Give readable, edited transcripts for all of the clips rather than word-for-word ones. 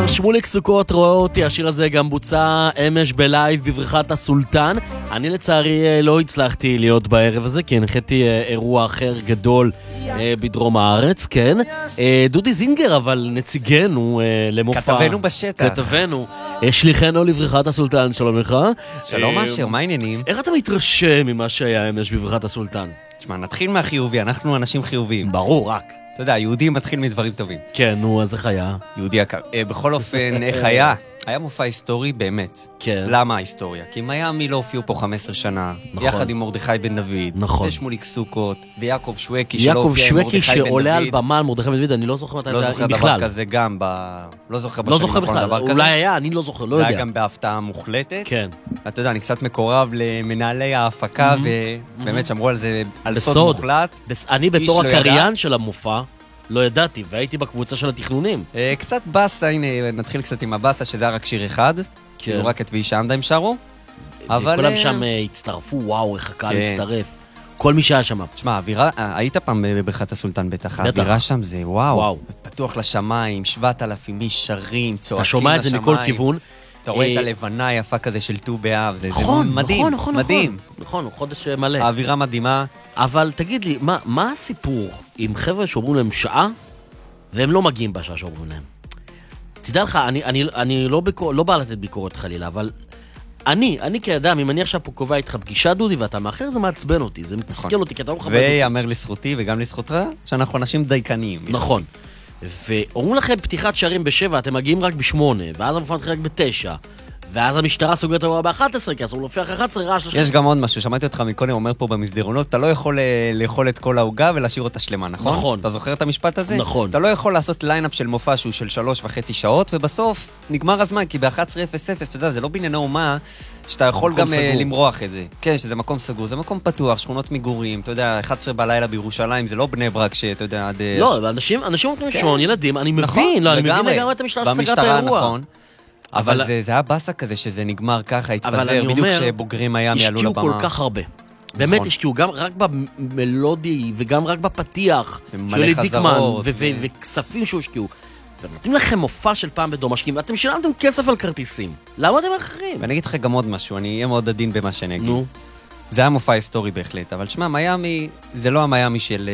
שמוליק סוכות רואה אותי, השיר הזה גם בוצע אמש בלייב בבריכת הסולטן. אני לצערי לא הצלחתי להיות בערב הזה, כי הנחיתי אירוע אחר גדול בדרום הארץ, כן. דודי זינגר, אבל נציגנו למופע. כתבנו בשטח. כתבנו. שליחנו לבריכת הסולטן, שלום לך. שלום אשר, מה העניינים? איך אתה מתרשם ממה שהיה אמש בבריכת הסולטן? תשמע, נתחיל מהחיובי, אנחנו אנשים חיוביים. ברור, רק. אתה יודע, יהודי מתחיל מדברים טובים. כן, נו, אז איך היה? יהודי יקר. בכל אופן, איך היה? היה מופע היסטורי באמת. כן. למה ההיסטוריה? כי מיאמי לא הופיעו פה 15 שנה, נכון. יחד עם מרדכי בן דוד, נכון. ושמוליק סוכות, ויעקב שווקי שלא יעקב הופיע עם מרדכי שווקי בן דוד. שעולה על במה על מרדכי בן דוד, אני לא זוכר מתי לא זה זוכר בכלל. דבר כזה גם לא זוכר לא בשנים זוכר האחרונות בכלל, דבר כזה. אולי היה, אני לא זוכר, לא זה יודע. היה גם בהפתעה מוחלטת. כן. אתה יודע, אני קצת מקורב למנהלי ההפקה, ובאמת שמרו על זה, על סוד מוחלט. אני בתור לא ידע. הקריין של המופע, לא ידעתי, והייתי בקבוצה של התכנונים. קצת בסה, הנה, נתחיל קצת עם הבסה, שזה היה רק שיר אחד. כאילו רק את וישה עמדה הם שרו. וכולם שם הצטרפו, וואו, איך הקהל כן. הצטרף. כל מי שהיה שם. תשמע, האווירה, היית פעם בבריכת הסולטן בטח, בטח. האווירה שם זה וואו. וואו. פתוח לשמיים, 7,000 איש שרים, צועקים לשמיים. אתה שומע את זה מכל כיוון. אתה רואה את הלבנה היפה כזה של ט"ו באב, זה נכון, מדהים, נכון, מדהים. נכון, הוא חודש מלא. האווירה מדהימה. אבל תגיד לי, מה הסיפור עם חבר'ה שאומרים להם שעה, והם לא מגיעים בשעה שאומרים להם? תדע לך, אני לא בא לתת ביקורת חלילה, אבל אני כאדם, אם אני עכשיו פה קובע איתך פגישה, דודי, ואתה מאחר, זה מעצבן אותי, זה מתסכל אותי, כי אתה לא מכבד אותי. ויאמר לזכותי וגם לזכותך, שאנחנו אנשים דייקניים. נכון. ואומרים לכם פתיחת שערים ב7, אתם מגיעים רק ב8, ואז המופע מתחיל רק ב9, ואז המשטרה סוגרת אירוע ב11, כי אסור להופיע אחרי 11, רעש לשם. יש גם עוד משהו, שמעתי אותך מקודם אומר פה במסדרונות, אתה לא יכול לאכול את כל העוגה ולהשאיר אותה שלמה, נכון? נכון. אתה זוכר את המשפט הזה? נכון. אתה לא יכול לעשות ליינאפ של מופע שהוא של 3.5 שעות, ובסוף נגמר הזמן, כי ב-11:00, אתה יודע, זה לא בענייני אומה, שאתה יכול גם למרוח את זה. כן, שזה מקום סגור, זה מקום פתוח, שכונות מגורים, אתה יודע, 11 בלילה בירושלים, זה לא בני ברק שאתה יודע, עד... לא, אבל אנשים הולכים לישון, ילדים, אני מבין, לא, אני מבין לגמרי את המשטרה שסגרה את האירוע. נכון. אבל זה היה בסה כזה שזה נגמר ככה, התפזר, בדיוק כשבוגרים מיאמי עלו לבמה. השקיעו כל כך הרבה. באמת השקיעו גם רק במלודי וגם רק בפתיח של דיקמן וכספים שהושקיעו. ונותנים לכם מופע של פעם בדום משקיעים, ואתם שילמתם כסף על כרטיסים. למה אתם אחרים? ואני אגיד לך גם עוד משהו, אני אהיה מאוד עדין במה שאני אגיד. נו. זה היה מופע היסטורי בהחלט, אבל שמע, מיאמי, זה לא המיאמי של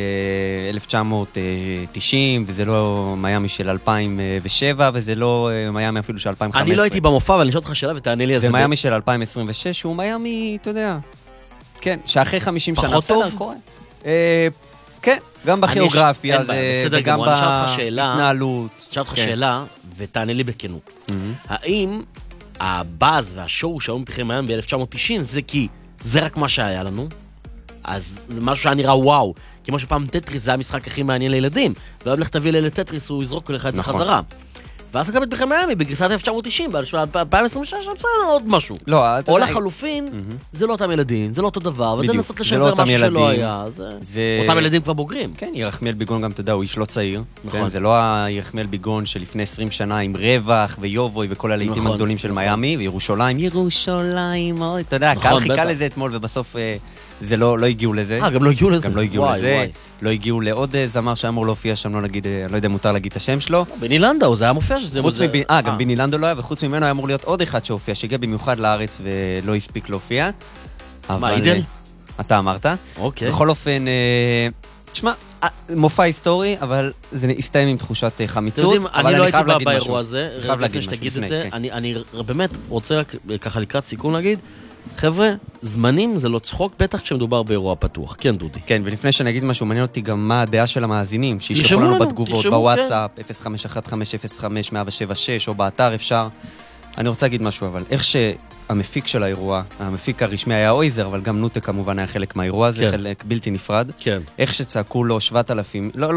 1990, וזה לא מיאמי של 2007, וזה לא מיאמי אפילו של 2015. אני לא הייתי במופע, אבל אני אשאל אותך שאלה ותענה לי על זה. זה מיאמי של 2026, שהוא מיאמי, אתה יודע, כן, שאחרי 50 שנה, בסדר, קורה. כן, גם בכיאוגרפיה, וגם בהתנהלות. אשאל אותך שאלה, ותענה לי בכנות. האם הבאז והשואו שהיו מפחי מיאמי ב-1990, זה כי זה רק מה שהיה לנו, אז זה משהו שהיה נראה וואו, כמו שפעם טטריס זה היה המשחק הכי מעניין לילדים, והיום לך תביא לילד טטריס, הוא יזרוק לך את זה חזרה. ואז הקמת בכם מיאמי, בגרסת 1990, ב-2026, בסדר, עוד משהו. או לחלופין, זה לא אותם ילדים, זה לא אותו דבר, וזה לנסות לשזר משהו שלא היה. אותם ילדים כבר בוגרים. כן, ירחמיאל ביגון גם, אתה יודע, הוא איש לא צעיר. זה לא הירחמיאל ביגון שלפני 20 שנה עם רווח ויובוי וכל הלעיתים הגדולים של מיאמי, וירושלים, אתה יודע, הקהל חיכה לזה אתמול, ובסוף זה לא הגיעו לזה. גם לא הגיעו לזה. גם לא הגיעו לזה. לא הגיעו לעוד זמר שאמור להופיע שם, לא נגיד, לא יודע, מותר להגיד את השם שלו. ביני לנדאו, זה היה מופיע שזה... גם ביני לנדאו לא היה, וחוץ ממנו היה אמור להיות עוד אחד שהופיע, שהגיע במיוחד לארץ ולא הספיק להופיע. מה, אידל? אתה אמרת. אוקיי. בכל אופן, תשמע, מופע היסטורי, אבל זה הסתיים עם תחושת חמיצות. אני לא הייתי באירוע הזה, לפני שתגיד את זה, אני באמת רוצה ככה לקראת סיכום להגיד, חבר'ה, זמנים זה לא צחוק, בטח כשמדובר באירוע פתוח. כן, דודי. כן, ולפני שאני אגיד משהו, מעניין אותי גם מה הדעה של המאזינים, שישלחו לנו בתגובות, בוואטסאפ, 051-505-176, או באתר אפשר. אני רוצה להגיד משהו, אבל איך שהמפיק של האירוע, המפיק הרשמי היה אויזר, אבל גם נוטה כמובן היה חלק מהאירוע הזה, חלק בלתי נפרד. כן. איך שצעקו לו 7,000, לא